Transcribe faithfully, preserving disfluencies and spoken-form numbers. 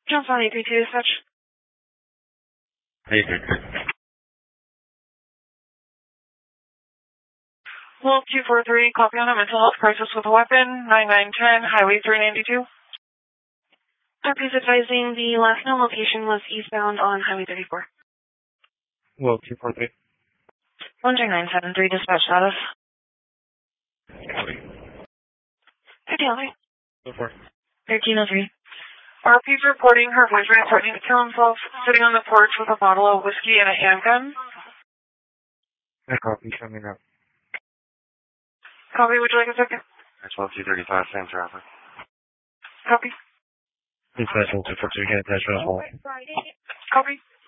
Johnson eight three two dispatch. eight three two. Wolf two four three, copy on a mental health crisis with a weapon, nine nine one zero, Highway three ninety-two. R P is advising the last known location was eastbound on Highway thirty-four. Wolf two four three. one three nine seven three, dispatch status. Copy. Good deal, right? Go for it. thirteen oh three. R P's reporting her boyfriend threatening to kill himself, sitting on the porch with a bottle of whiskey and a handgun. I copy, show me now. Copy, would you like a second? twelve two thirty-five, same traffic. Copy. Dispatch one two four two, can't attach to the hall. Copy.